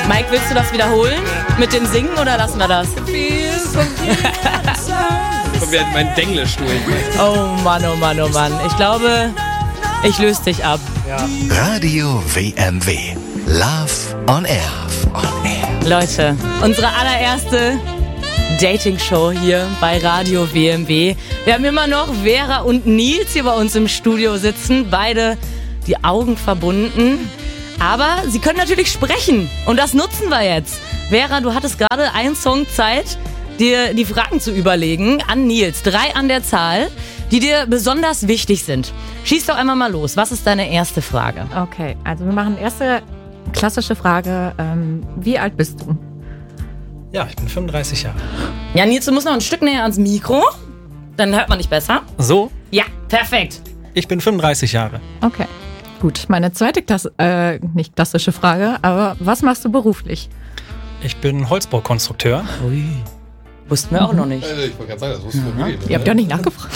Mike, willst du das wiederholen? Mit dem Singen oder lassen wir das? Kommt wieder in meinen Denglisch durch. Oh Mann, oh Mann, oh Mann. Ich glaube, ich löse dich ab. Ja. Radio WMW. Love on Air. Leute, unsere allererste Dating-Show hier bei Radio WMW. Wir haben immer noch Vera und Nils hier bei uns im Studio sitzen. Beide die Augen verbunden. Aber sie können natürlich sprechen. Und das nutzen wir jetzt. Vera, du hattest gerade einen Song Zeit, dir die Fragen zu überlegen an Nils. 3 an der Zahl, die dir besonders wichtig sind. Schieß doch einmal mal los. Was ist deine erste Frage? Okay, also wir machen erste klassische Frage. Wie alt bist du? Ja, ich bin 35 Jahre. Ja, Nils, du musst noch ein Stück näher ans Mikro. Dann hört man dich besser. So? Ja, perfekt. Ich bin 35 Jahre. Okay, gut. Meine zweite nicht klassische Frage, aber was machst du beruflich? Ich bin Holzbaukonstrukteur. Ui. Wussten wir auch noch nicht. Ich wollte gerade sagen, das wussten wir wirklich. Ihr habt ja nicht nachgefragt.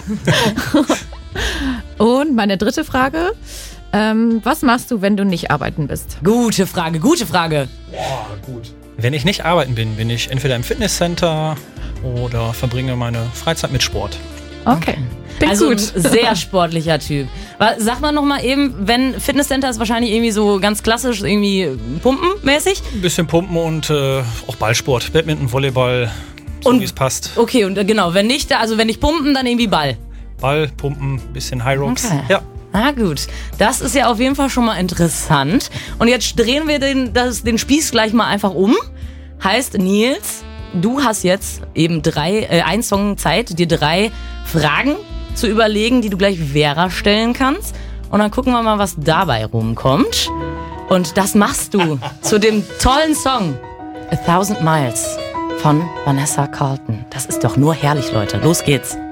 Und meine dritte Frage. Was machst du, wenn du nicht arbeiten bist? Gute Frage, gute Frage. Boah, gut. Wenn ich nicht arbeiten bin, bin ich entweder im Fitnesscenter oder verbringe meine Freizeit mit Sport. Okay. Bin Also gut. ein sehr sportlicher Typ. Sag mal noch mal eben, wenn Fitnesscenter ist wahrscheinlich irgendwie so ganz klassisch, irgendwie pumpenmäßig. Ein bisschen Pumpen und auch Ballsport. Badminton, Volleyball, so Und- wie es passt. Okay, und genau, wenn nicht pumpen, dann irgendwie Ball. Ball, Pumpen, bisschen High Rocks. Okay. Ja. Ah gut, das ist ja auf jeden Fall schon mal interessant. Und jetzt drehen wir den Spieß gleich mal einfach um. Heißt, Nils, du hast jetzt eben ein Song Zeit, dir 3 Fragen zu überlegen, die du gleich Vera stellen kannst. Und dann gucken wir mal, was dabei rumkommt. Und das machst du zu dem tollen Song 1000 Miles von Vanessa Carlton. Das ist doch nur herrlich, Leute. Los geht's.